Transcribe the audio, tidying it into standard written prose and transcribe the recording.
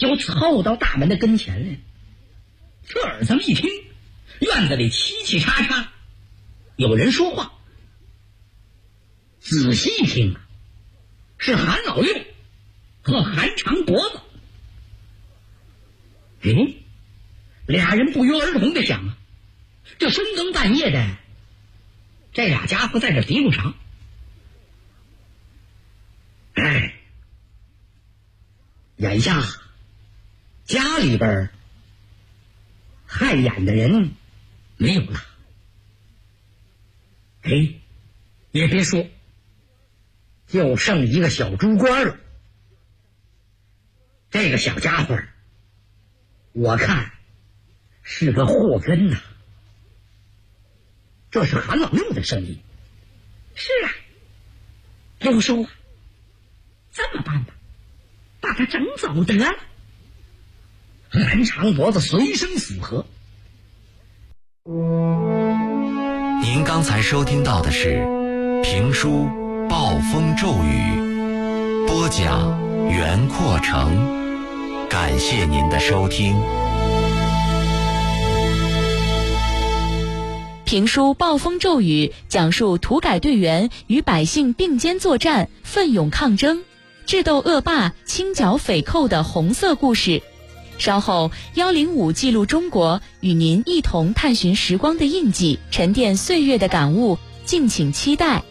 就凑到大门的跟前来。这儿子们一听，院子里嘁嘁喳喳，有人说话。仔细一听啊，是韩老六和韩长脖子。俩人不约而同的想啊，这深更半夜的，这俩家伙在这嘀咕啥？眼下家里边害眼的人没有了。也别说，就剩一个小猪官了。这个小家伙我看是个祸根呐。这是韩老六的声音。是啊，六叔啊，这么办吧，把他整走得了。韩长脖子随声附和。 您刚才收听到的是评书《暴风骤雨》，播讲袁阔成，感谢您的收听。 评书《暴风骤雨》讲述土改队员与百姓并肩作战、奋勇抗争、智斗恶霸、清剿匪寇的红色故事。稍后105记录中国，与您一同探寻时光的印记，沉淀岁月的感悟，敬请期待。